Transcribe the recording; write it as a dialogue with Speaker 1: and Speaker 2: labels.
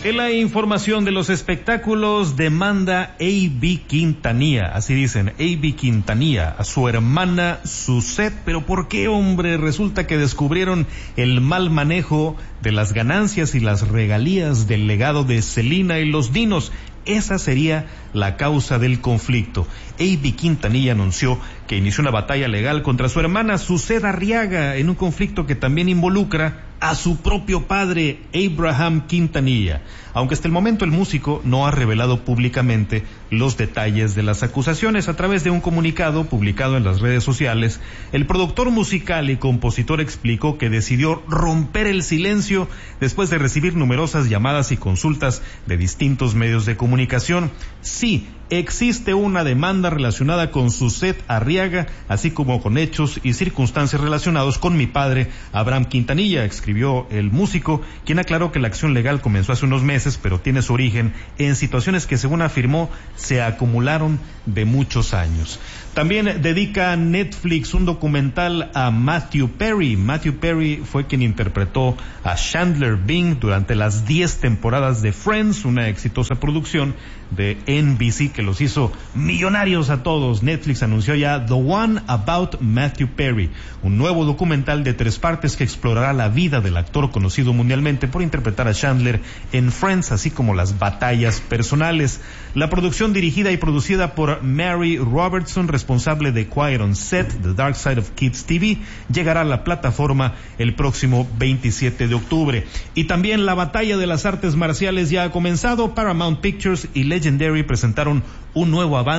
Speaker 1: En la información de los espectáculos, demanda A.B. Quintanilla, así dicen, A.B. Quintanilla, a su hermana Suzette. Pero ¿por qué, hombre? Resulta que descubrieron el mal manejo de las ganancias y las regalías del legado de Selena y los Dinos. Esa sería la causa del conflicto. A.B. Quintanilla anunció que inició una batalla legal contra su hermana Suzette Arriaga en un conflicto que también involucra a su propio padre, Abraham Quintanilla. Aunque hasta el momento el músico no ha revelado públicamente los detalles de las acusaciones. A través de un comunicado publicado en las redes sociales, el productor musical y compositor explicó que decidió romper el silencio después de recibir numerosas llamadas y consultas de distintos medios de comunicación. Sí, existe una demanda relacionada con Suzette Arriaga, así como con hechos y circunstancias relacionados con mi padre, Abraham Quintanilla, escribió el músico, quien aclaró que la acción legal comenzó hace unos meses, pero tiene su origen en situaciones que, según afirmó, se acumularon de muchos años. También dedica Netflix un documental a Matthew Perry. Matthew Perry fue quien interpretó a Chandler Bing durante las 10 temporadas de Friends, una exitosa producción de NBC que los hizo millonarios a todos. Netflix anunció ya The One About Matthew Perry, un nuevo documental de 3 partes que explorará la vida del actor conocido mundialmente por interpretar a Chandler en Friends, así como las batallas personales. La producción, dirigida y producida por Mary Robertson, responsable de Quiet on Set, The Dark Side of Kids TV, llegará a la plataforma el próximo 27 de octubre. Y también la batalla de las artes marciales ya ha comenzado. Paramount Pictures y Legendary presentaron un nuevo avance